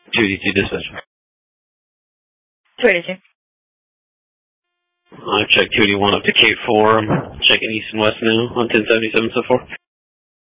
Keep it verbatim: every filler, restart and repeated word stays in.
two eighty-two dispatch. two eighty-two. I checked two eighty-one up to Cape four. I'm checking east and west now on ten seventy-seven so far.